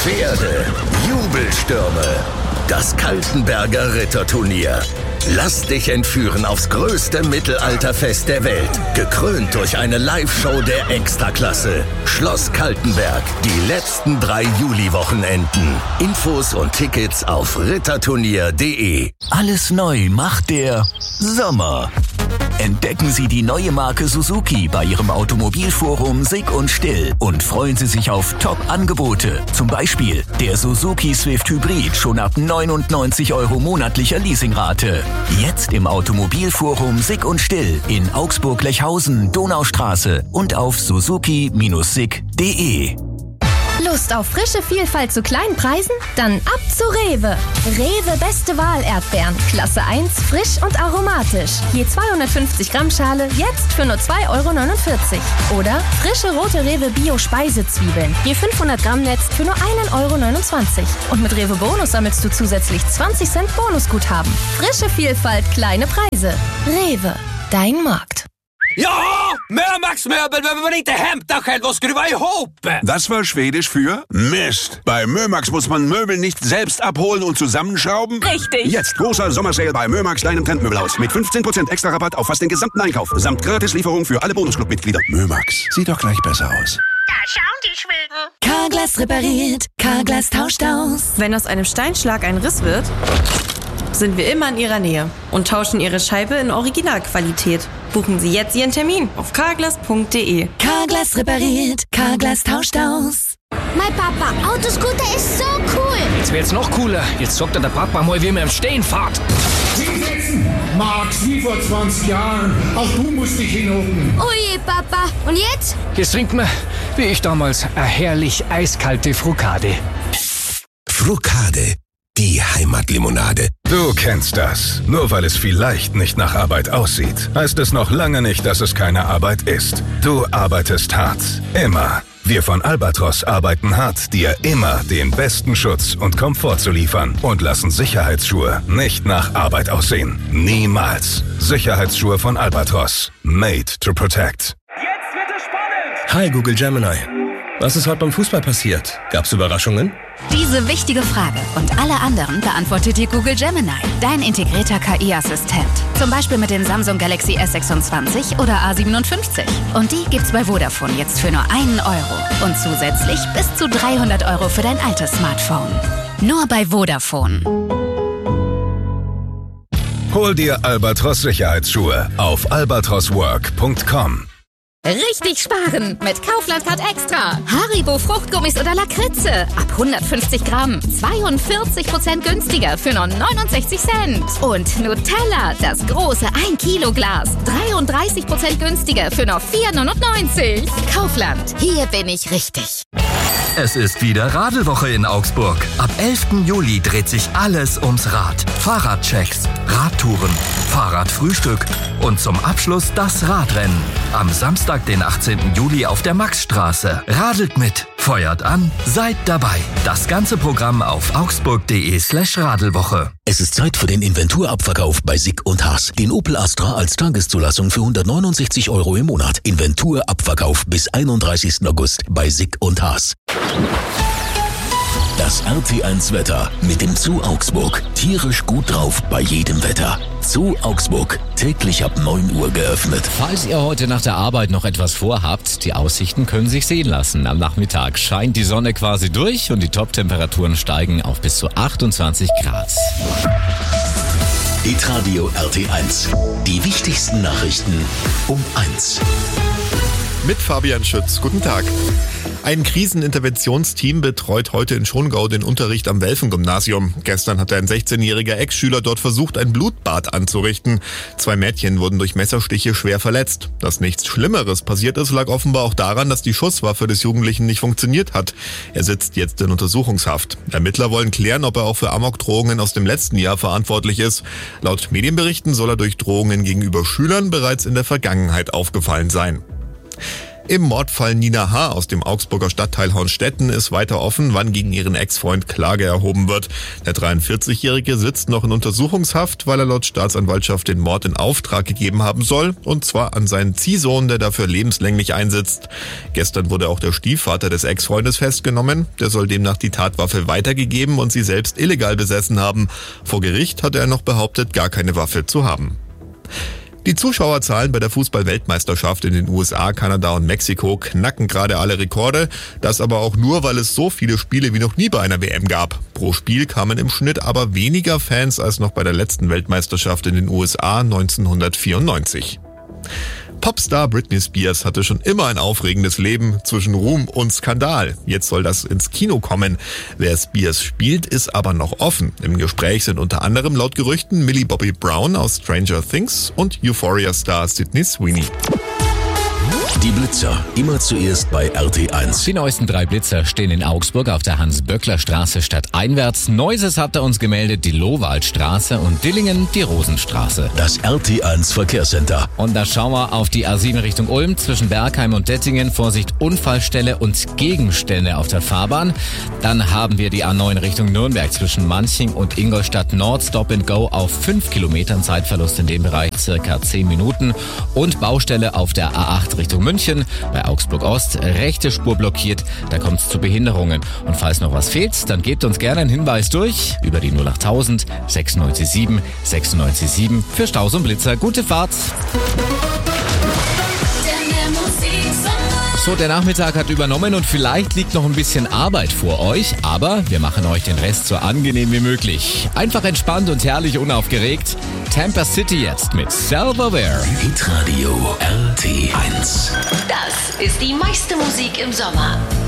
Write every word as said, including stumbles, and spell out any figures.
Pferde, Jubelstürme, das Kaltenberger Ritterturnier. Lass dich entführen aufs größte Mittelalterfest der Welt. Gekrönt durch eine Live-Show der Extraklasse. Schloss Kaltenberg. Die letzten drei Juli-Wochenenden. Infos und Tickets auf ritterturnier punkt de. Alles neu macht der Sommer. Entdecken Sie die neue Marke Suzuki bei Ihrem Automobilforum Sick und Still und freuen Sie sich auf Top-Angebote. Zum Beispiel der Suzuki Swift Hybrid schon ab neunundneunzig Euro monatlicher Leasingrate. Jetzt im Automobilforum Sick und Still in Augsburg-Lechhausen, Donaustraße und auf suzuki Bindestrich sick punkt de. Lust auf frische Vielfalt zu kleinen Preisen? Dann ab zu Rewe. Rewe Beste Wahl Erdbeeren. Klasse eins, frisch und aromatisch. Je zweihundertfünfzig Gramm Schale, jetzt für nur zwei Euro neunundvierzig. Oder frische rote Rewe Bio Speisezwiebeln. Je fünfhundert Gramm Netz für nur ein Euro neunundzwanzig. Und mit Rewe Bonus sammelst du zusätzlich zwanzig Cent Bonusguthaben. Frische Vielfalt, kleine Preise. Rewe, dein Markt. Ja, Mömax-Möbel, wenn man nicht det hämta själv och skruva ihop. Das war Schwedisch für Mist. Bei Mömax muss man Möbel nicht selbst abholen und zusammenschrauben. Richtig. Jetzt großer Sommersale bei Mömax, deinem Trendmöbelhaus. Mit fünfzehn Prozent extra Rabatt auf fast den gesamten Einkauf. Samt Gratislieferung für alle Bonusclub-Mitglieder. Mömax, sieht doch gleich besser aus. Da schauen die Schweden. Carglass repariert, Carglass tauscht aus. Wenn aus einem Steinschlag ein Riss wird, sind wir immer in Ihrer Nähe und tauschen Ihre Scheibe in Originalqualität. Buchen Sie jetzt Ihren Termin auf carglass punkt de. Carglass repariert, Carglass tauscht aus. Mein Papa, Autoscooter ist so cool. Jetzt wird's noch cooler. Jetzt sagt der Papa mal, wie man im Stehen fährt. Hinsetzen! Max, wie vor zwanzig Jahren. Auch du musst dich hinhocken. Oh je, Papa. Und jetzt? Jetzt trinkt man, wie ich damals, eine herrlich eiskalte Frucade. Frucade. Die Heimatlimonade. Du kennst das. Nur weil es vielleicht nicht nach Arbeit aussieht, heißt es noch lange nicht, dass es keine Arbeit ist. Du arbeitest hart. Immer. Wir von Albatros arbeiten hart, dir immer den besten Schutz und Komfort zu liefern und lassen Sicherheitsschuhe nicht nach Arbeit aussehen. Niemals. Sicherheitsschuhe von Albatros. Made to protect. Jetzt wird es spannend! Hi Google Gemini. Was ist heute beim Fußball passiert? Gab's Überraschungen? Diese wichtige Frage und alle anderen beantwortet dir Google Gemini, dein integrierter K I-Assistent. Zum Beispiel mit den Samsung Galaxy S sechsundzwanzig oder A siebenundfünfzig. Und die gibt's bei Vodafone jetzt für nur einen Euro. Und zusätzlich bis zu dreihundert Euro für dein altes Smartphone. Nur bei Vodafone. Hol dir Albatros Sicherheitsschuhe auf albatros work punkt com. Richtig sparen mit Kaufland Card Extra. Haribo Fruchtgummis oder Lakritze. Ab hundertfünfzig Gramm. zweiundvierzig Prozent günstiger für nur neunundsechzig Cent. Und Nutella, das große ein Kilo Glas. dreiunddreißig Prozent günstiger für nur vier neunundneunzig. Kaufland, hier bin ich richtig. Es ist wieder Radelwoche in Augsburg. Ab elften Juli dreht sich alles ums Rad. Fahrradchecks, Radtouren, Fahrradfrühstück und zum Abschluss das Radrennen. Am Samstag, den achtzehnten Juli auf der Maxstraße. Radelt mit, feuert an, seid dabei. Das ganze Programm auf augsburg.de slash Radelwoche. Es ist Zeit für den Inventurabverkauf bei Sick und Haas. Den Opel Astra als Tageszulassung für hundertneunundsechzig Euro im Monat. Inventurabverkauf bis einunddreißigsten August bei Sick und Haas. Das R T eins Wetter mit dem Zoo Augsburg. Tierisch gut drauf bei jedem Wetter. Zoo Augsburg, täglich ab neun Uhr geöffnet. Falls ihr heute nach der Arbeit noch etwas vorhabt, die Aussichten können sich sehen lassen. Am Nachmittag scheint die Sonne quasi durch und die Top-Temperaturen steigen auf bis zu achtundzwanzig Grad. Hitradio R T eins. Die wichtigsten Nachrichten um eins. Mit Fabian Schütz. Guten Tag. Ein Kriseninterventionsteam betreut heute in Schongau den Unterricht am Welfen-Gymnasium. Gestern hatte ein sechzehnjähriger Ex-Schüler dort versucht, ein Blutbad anzurichten. Zwei Mädchen wurden durch Messerstiche schwer verletzt. Dass nichts Schlimmeres passiert ist, lag offenbar auch daran, dass die Schusswaffe des Jugendlichen nicht funktioniert hat. Er sitzt jetzt in Untersuchungshaft. Ermittler wollen klären, ob er auch für Amokdrohungen aus dem letzten Jahr verantwortlich ist. Laut Medienberichten soll er durch Drohungen gegenüber Schülern bereits in der Vergangenheit aufgefallen sein. Im Mordfall Nina H. aus dem Augsburger Stadtteil Hornstetten ist weiter offen, wann gegen ihren Ex-Freund Klage erhoben wird. Der dreiundvierzigjährige sitzt noch in Untersuchungshaft, weil er laut Staatsanwaltschaft den Mord in Auftrag gegeben haben soll, und zwar an seinen Ziehsohn, der dafür lebenslänglich einsitzt. Gestern wurde auch der Stiefvater des Ex-Freundes festgenommen. Der soll demnach die Tatwaffe weitergegeben und sie selbst illegal besessen haben. Vor Gericht hatte er noch behauptet, gar keine Waffe zu haben. Die Zuschauerzahlen bei der Fußball-Weltmeisterschaft in den U S A, Kanada und Mexiko knacken gerade alle Rekorde. Das aber auch nur, weil es so viele Spiele wie noch nie bei einer W M gab. Pro Spiel kamen im Schnitt aber weniger Fans als noch bei der letzten Weltmeisterschaft in den U S A neunzehnhundertvierundneunzig. Popstar Britney Spears hatte schon immer ein aufregendes Leben zwischen Ruhm und Skandal. Jetzt soll das ins Kino kommen. Wer Spears spielt, ist aber noch offen. Im Gespräch sind unter anderem laut Gerüchten Millie Bobby Brown aus Stranger Things und Euphoria-Star Sydney Sweeney. Die Blitzer, immer zuerst bei R T eins. Die neuesten drei Blitzer stehen in Augsburg auf der Hans-Böckler-Straße stadteinwärts. Neuses hat er uns gemeldet, die Lowaldstraße, und Dillingen die Rosenstraße. Das R T eins Verkehrscenter. Und da schauen wir auf die A sieben Richtung Ulm zwischen Bergheim und Dettingen. Vorsicht, Unfallstelle und Gegenstände auf der Fahrbahn. Dann haben wir die A neun Richtung Nürnberg zwischen Manching und Ingolstadt Nord. Stop and Go auf fünf Kilometern, Zeitverlust in dem Bereich circa zehn Minuten. Und Baustelle auf der A acht Richtung München, bei Augsburg Ost, rechte Spur blockiert, da kommt es zu Behinderungen. Und falls noch was fehlt, dann gebt uns gerne einen Hinweis durch über die null achttausend sechsundneunzig sieben sechsundneunzig sieben für Staus und Blitzer. Gute Fahrt! So, der Nachmittag hat übernommen und vielleicht liegt noch ein bisschen Arbeit vor euch, aber wir machen euch den Rest so angenehm wie möglich. Einfach entspannt und herrlich unaufgeregt. Tampa City jetzt mit Silverware. Hitradio R T eins. Das ist die meiste Musik im Sommer.